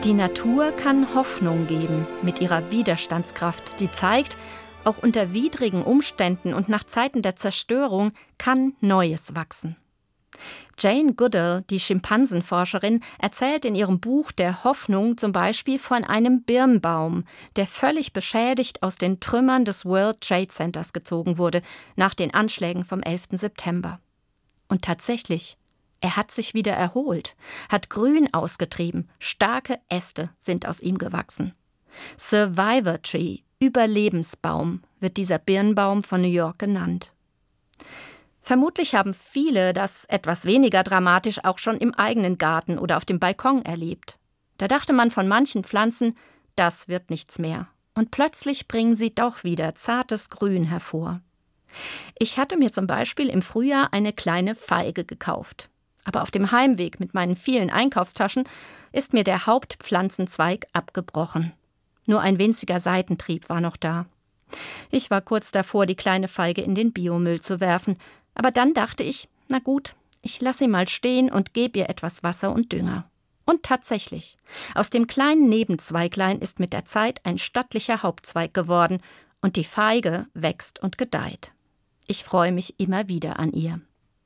Die Natur kann Hoffnung geben mit ihrer Widerstandskraft, die zeigt, auch unter widrigen Umständen und nach Zeiten der Zerstörung kann Neues wachsen. Jane Goodall, die Schimpansenforscherin, erzählt in ihrem Buch Der Hoffnung zum Beispiel von einem Birnbaum, der völlig beschädigt aus den Trümmern des World Trade Centers gezogen wurde, nach den Anschlägen vom 11. September. Und tatsächlich, er hat sich wieder erholt, hat Grün ausgetrieben, starke Äste sind aus ihm gewachsen. Survivor Tree, Überlebensbaum, wird dieser Birnbaum von New York genannt. Vermutlich haben viele das etwas weniger dramatisch auch schon im eigenen Garten oder auf dem Balkon erlebt. Da dachte man von manchen Pflanzen, das wird nichts mehr. Und plötzlich bringen sie doch wieder zartes Grün hervor. Ich hatte mir zum Beispiel im Frühjahr eine kleine Feige gekauft. Aber auf dem Heimweg mit meinen vielen Einkaufstaschen ist mir der Hauptpflanzenzweig abgebrochen. Nur ein winziger Seitentrieb war noch da. Ich war kurz davor, die kleine Feige in den Biomüll zu werfen. Aber dann dachte ich, na gut, ich lasse sie mal stehen und gebe ihr etwas Wasser und Dünger. Und tatsächlich, aus dem kleinen Nebenzweiglein ist mit der Zeit ein stattlicher Hauptzweig geworden und die Feige wächst und gedeiht. Ich freue mich immer wieder an ihr.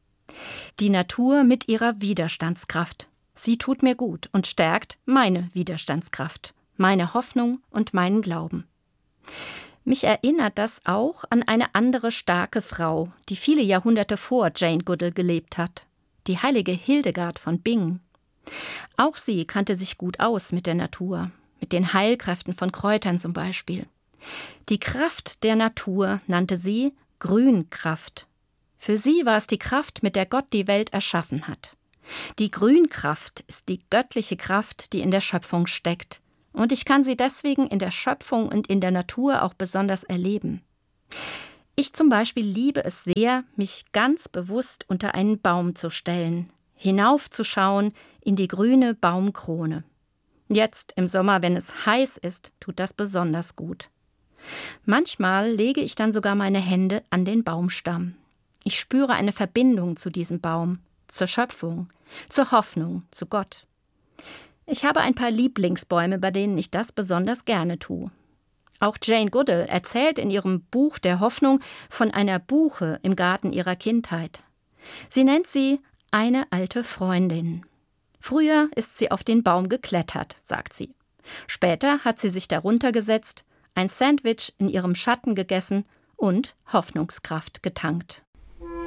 Die Natur mit ihrer Widerstandskraft. Sie tut mir gut und stärkt meine Widerstandskraft, meine Hoffnung und meinen Glauben. Mich erinnert das auch an eine andere starke Frau, die viele Jahrhunderte vor Jane Goodall gelebt hat, die heilige Hildegard von Bingen. Auch sie kannte sich gut aus mit der Natur, mit den Heilkräften von Kräutern zum Beispiel. Die Kraft der Natur nannte sie Grünkraft. Für sie war es die Kraft, mit der Gott die Welt erschaffen hat. Die Grünkraft ist die göttliche Kraft, die in der Schöpfung steckt. Und ich kann sie deswegen in der Schöpfung und in der Natur auch besonders erleben. Ich zum Beispiel liebe es sehr, mich ganz bewusst unter einen Baum zu stellen, hinaufzuschauen in die grüne Baumkrone. Jetzt im Sommer, wenn es heiß ist, tut das besonders gut. Manchmal lege ich dann sogar meine Hände an den Baumstamm. Ich spüre eine Verbindung zu diesem Baum, zur Schöpfung, zur Hoffnung, zu Gott. Ich habe ein paar Lieblingsbäume, bei denen ich das besonders gerne tue. Auch Jane Goodall erzählt in ihrem Buch Der Hoffnung von einer Buche im Garten ihrer Kindheit. Sie nennt sie eine alte Freundin. Früher ist sie auf den Baum geklettert, sagt sie. Später hat sie sich darunter gesetzt, ein Sandwich in ihrem Schatten gegessen und Hoffnungskraft getankt.